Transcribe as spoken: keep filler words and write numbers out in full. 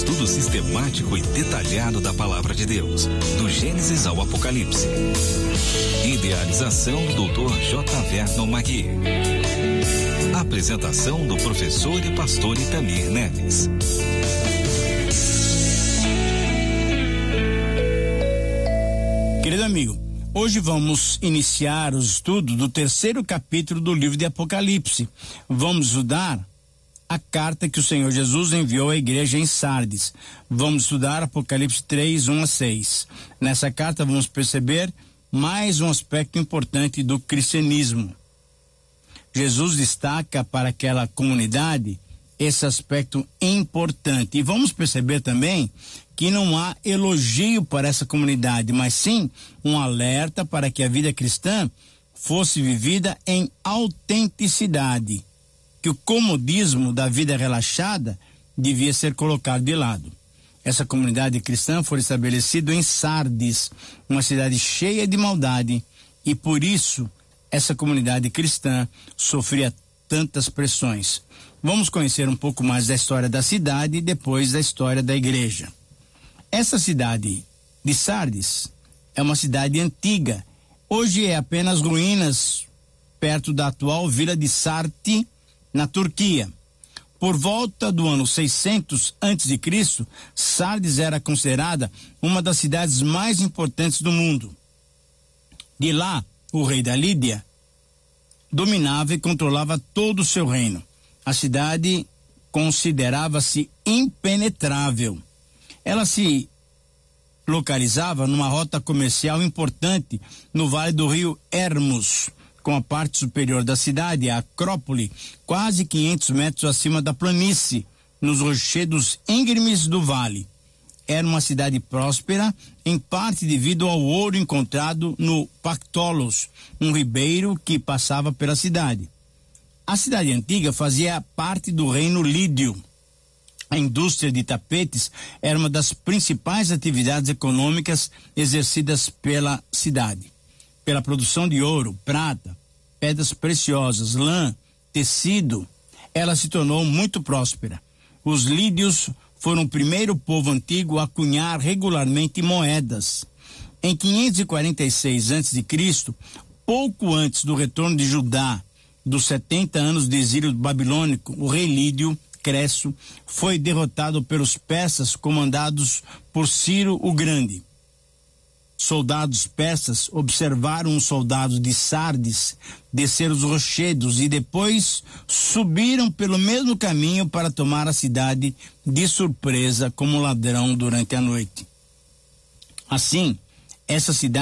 estudo sistemático e detalhado da Palavra de Deus, do Gênesis ao Apocalipse. Idealização do doutor J. Vernon Magui. Apresentação do professor e pastor Itamir Neves. Querido amigo, hoje vamos iniciar o estudo do terceiro capítulo do livro de Apocalipse. Vamos estudar a carta que o Senhor Jesus enviou à igreja em Sardes. Vamos estudar Apocalipse três, um a seis. Nessa carta vamos perceber mais um aspecto importante do cristianismo. Jesus destaca para aquela comunidade esse aspecto importante. E vamos perceber também que não há elogio para essa comunidade, mas sim um alerta para que a vida cristã fosse vivida em autenticidade, que o comodismo da vida relaxada devia ser colocado de lado. Essa comunidade cristã foi estabelecida em Sardes, uma cidade cheia de maldade, e por isso essa comunidade cristã sofria tantas pressões. Vamos conhecer um pouco mais da história da cidade e depois da história da igreja. Essa cidade de Sardes é uma cidade antiga. Hoje é apenas ruínas perto da atual vila de Sarti, na Turquia. Por volta do ano seiscentos antes de Cristo, Sardes era considerada uma das cidades mais importantes do mundo. De lá, o rei da Lídia dominava e controlava todo o seu reino. A cidade considerava-se impenetrável. Ela se localizava numa rota comercial importante no vale do rio Hermus, com a parte superior da cidade, a Acrópole, quase quinhentos metros acima da planície, nos rochedos íngremes do vale. Era uma cidade próspera, em parte devido ao ouro encontrado no Pactolos, um ribeiro que passava pela cidade. A cidade antiga fazia parte do reino lídio. A indústria de tapetes era uma das principais atividades econômicas exercidas pela cidade. Pela produção de ouro, prata, pedras preciosas, lã, tecido, ela se tornou muito próspera. Os lídios foram o primeiro povo antigo a cunhar regularmente moedas. Em quinhentos e quarenta e seis antes de Cristo, pouco antes do retorno de Judá, dos setenta anos de exílio babilônico, o rei Lídio Cresso foi derrotado pelos persas comandados por Ciro o Grande. Soldados persas observaram os soldados de Sardes descer os rochedos e depois subiram pelo mesmo caminho para tomar a cidade de surpresa como ladrão durante a noite. Assim, essa cidade